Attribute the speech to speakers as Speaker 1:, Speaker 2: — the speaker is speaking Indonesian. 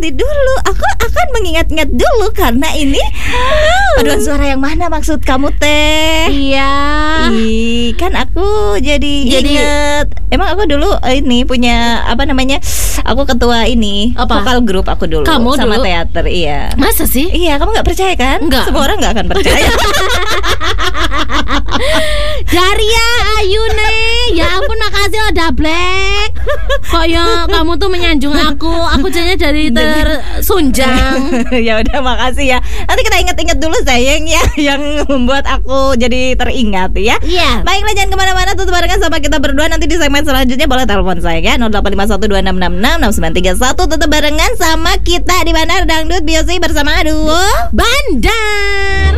Speaker 1: nanti dulu. Aku akan mengingat-ingat dulu karena ini paduan suara yang mana maksud kamu teh?
Speaker 2: Iya.
Speaker 1: Ih, kan aku jadi inget. Emang aku dulu ini punya apa namanya? Aku ketua ini
Speaker 2: Apa?
Speaker 1: vokal grup aku dulu.
Speaker 2: Kamu
Speaker 1: sama
Speaker 2: dulu?
Speaker 1: teater, iya.
Speaker 2: Masa sih?
Speaker 1: Iya, kamu nggak percaya kan?
Speaker 2: Nggak.
Speaker 1: Semua orang nggak akan percaya.
Speaker 2: Daria Ayune, ya ampun makasih loh Dablek. Kok ya kamu tuh menyanjung aku jadinya jadi tersunjang.
Speaker 1: Ya udah, makasih ya. Nanti kita ingat-ingat dulu sayang ya, yang membuat aku jadi teringat ya.
Speaker 2: Iya.
Speaker 1: Baiklah, jangan kemana-mana, tetap barengan sama kita berdua. Nanti di segmen selanjutnya boleh telepon saya ya 085126666931. Tetap barengan sama kita di Bandar Dangdut Biosi bersama Duo
Speaker 2: Bandar.